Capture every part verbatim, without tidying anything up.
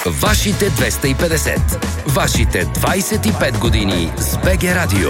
Вашите двеста и петдесет. Вашите двайсет и пет години с БГ Радио.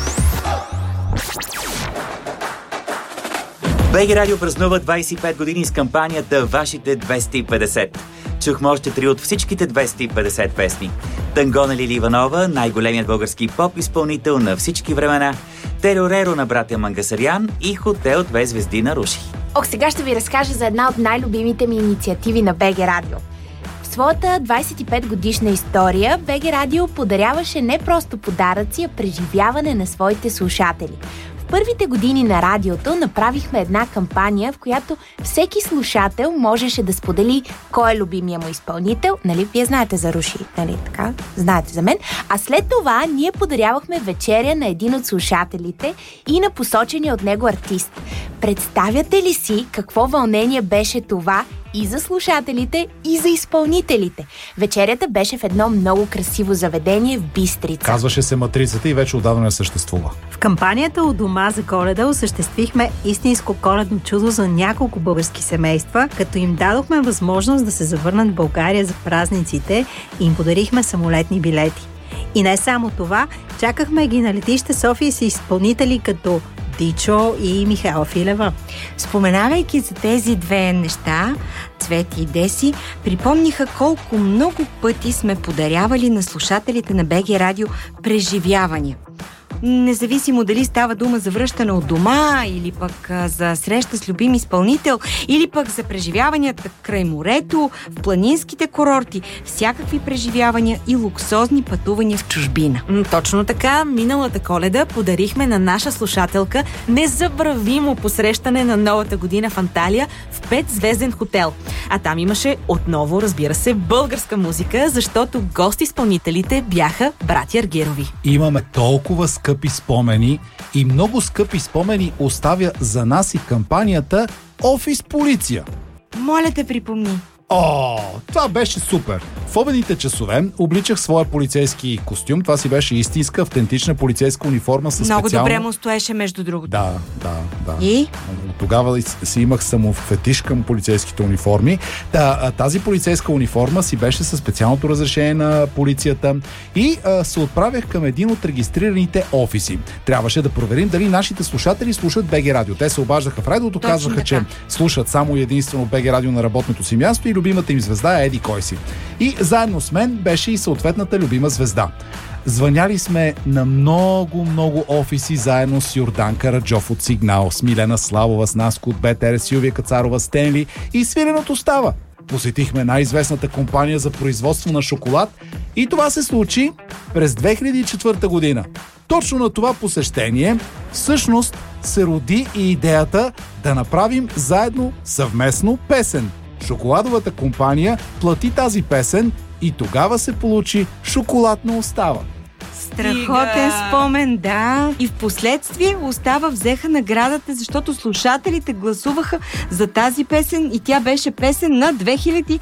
БГ Радио празнува двайсет и пет години с кампанията Вашите двеста и петдесет. Чухме още три от всичките двеста и петдесет песни. Танго на Лили Иванова, най-големият български поп-изпълнител на всички времена, Теро-Реро на братя Мангасарян и Хотел две звезди на Руши. Ох, сега ще ви разкажа за една от най-любимите ми инициативи на БГ Радио. В своята двайсет и пет годишна история БГ Радио подаряваше не просто подаръци, а преживяване на своите слушатели. В първите години на радиото направихме една кампания, в която всеки слушател можеше да сподели кой е любимия му изпълнител. Нали, вие знаете за Руши, нали така? Знаете за мен. А след това ние подарявахме вечеря на един от слушателите и на посочения от него артист. Представяте ли си какво вълнение беше това и за слушателите, и за изпълнителите? Вечерята беше в едно много красиво заведение в Бистрица. Казваше се Матрицата и вече отдавна не съществува. В кампанията «У дома за Коледа» осъществихме истинско коледно чудо за няколко български семейства, като им дадохме възможност да се завърнат в България за празниците и им подарихме самолетни билети. И не само това, чакахме ги на летище София с изпълнители като Дичо и Михаела Филева. Споменавайки за тези две неща, Цвети и Деси, припомниха колко много пъти сме подарявали на слушателите на БГ Радио преживявания. Независимо дали става дума за връщане от дома, или пък за среща с любим изпълнител, или пък за преживяванията край морето, в планинските курорти, всякакви преживявания и луксозни пътувания в чужбина. Точно така, миналата Коледа подарихме на наша слушателка незабравимо посрещане на новата година в Анталия в петзвезден хотел. А там имаше отново, разбира се, българска музика, защото гост-изпълнителите бяха братя Аргирови. Имаме толкова скъпи спомени и много скъпи спомени оставя за нас и кампанията Офис Полиция. Моля те, припомни. О, това беше супер! В обедните часове обличах своя полицейски костюм. Това си беше истинска, автентична полицейска униформа със Много специално... добре му стоеше, между другото. Да, да, да. И? Тогава си имах само фетиш към полицейските униформи. Та, тази полицейска униформа си беше със специалното разрешение на полицията и а, се отправях към един от регистрираните офиси. Трябваше да проверим дали нашите слушатели слушат БГ Радио. Те се обаждаха в радиото, Точно казваха, така, че слушат само единствено БГ Радио на работното си място и любимата им звезда е еди кой си. И заедно с мен беше и съответната любима звезда. Звъняли сме на много, много офиси заедно с Йордан Караджов от Сигнал, с Милена Славова, с Наско от БТР, Силвия Кацарова, Стенли и свиреното става. Посетихме най-известната компания за производство на шоколад и това се случи през две хиляди и четвърта година. Точно на това посещение всъщност се роди и идеята да направим заедно съвместно песен. Шоколадовата компания плати тази песен и тогава се получи Шоколадна остава. Страхотен спомен, да. И в последствие Остава взеха наградата, защото слушателите гласуваха за тази песен и тя беше песен на две хиляди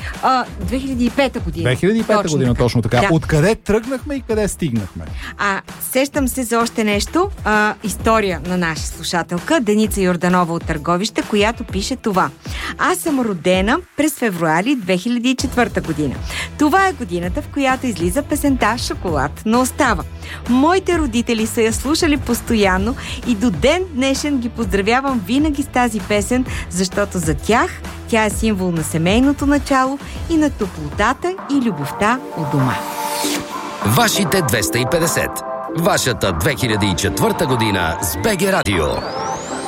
и пета година. две хиляди и пета точно година, точно така. Да. Откъде тръгнахме и къде стигнахме? А, сещам се за още нещо. А, история на наша слушателка, Деница Йорданова от Търговище, която пише това. Аз съм родена през февруари две хиляди и четвърта година. Това е годината, в която излиза песента Шоколадна остава. Моите родители са я слушали постоянно и до ден днешен ги поздравявам винаги с тази песен, защото за тях тя е символ на семейното начало и на топлотата и любовта у дома. Вашите двеста и петдесет. Вашата две хиляди и четвърта година с БГ Радио.